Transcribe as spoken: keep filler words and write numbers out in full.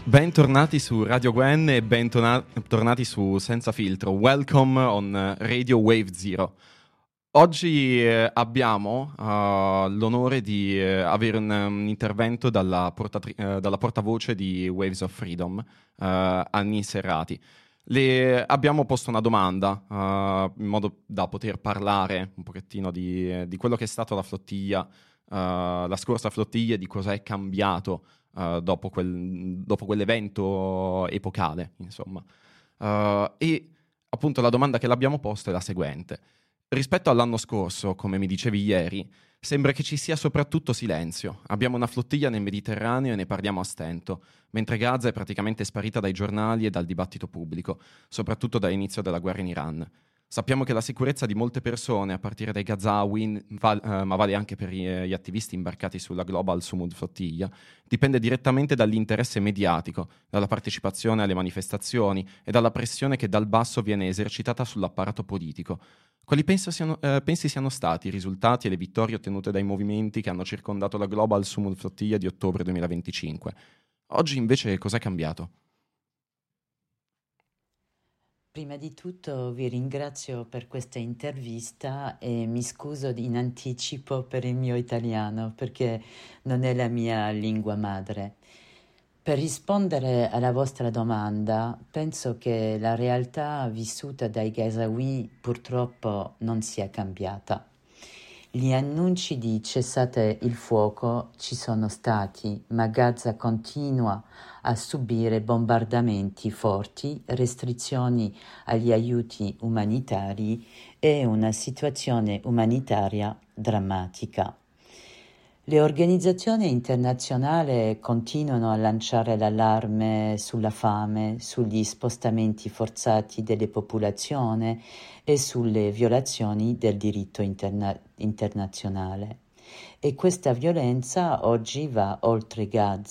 Bentornati su Radio Gwen e bentornati su Senza Filtro. Welcome on Radio Wave Zero. Oggi eh, abbiamo uh, l'onore di eh, avere un, un intervento dalla, portatri- eh, dalla portavoce di Waves of Freedom, uh, Annie Serrati. Le abbiamo posto una domanda uh, in modo da poter parlare un pochettino di, di quello che è stata la flottiglia, uh, la scorsa flottiglia e di cosa è cambiato Uh, dopo, quel, dopo quell'evento epocale, insomma. Uh, e appunto la domanda che l'abbiamo posta è la seguente. Rispetto all'anno scorso, come mi dicevi ieri, sembra che ci sia soprattutto silenzio. Abbiamo una flottiglia nel Mediterraneo e ne parliamo a stento, mentre Gaza è praticamente sparita dai giornali e dal dibattito pubblico, soprattutto dall'inizio della guerra in Iran. Sappiamo che la sicurezza di molte persone, a partire dai Gazawi, val- eh, ma vale anche per gli, gli attivisti imbarcati sulla Global Sumud Flottiglia, dipende direttamente dall'interesse mediatico, dalla partecipazione alle manifestazioni e dalla pressione che dal basso viene esercitata sull'apparato politico. Quali pensi siano, eh, pensi siano stati i risultati e le vittorie ottenute dai movimenti che hanno circondato la Global Sumud Flottiglia di ottobre duemilaventicinque? Oggi invece cos'è cambiato? Prima di tutto vi ringrazio per questa intervista e mi scuso in anticipo per il mio italiano perché non è la mia lingua madre. Per rispondere alla vostra domanda, penso che la realtà vissuta dai Gazawi purtroppo non sia cambiata. Gli annunci di cessate il fuoco ci sono stati, ma Gaza continua a subire bombardamenti forti, restrizioni agli aiuti umanitari e una situazione umanitaria drammatica. Le organizzazioni internazionali continuano a lanciare l'allarme sulla fame, sugli spostamenti forzati delle popolazioni e sulle violazioni del diritto interna- internazionale. E questa violenza oggi va oltre Gaza.